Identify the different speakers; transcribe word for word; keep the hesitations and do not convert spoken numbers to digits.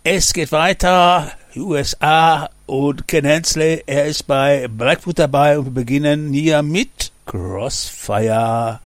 Speaker 1: Es geht weiter, U S A und Ken Hensley, er ist bei Blackfoot dabei und wir beginnen hier mit Crossfire.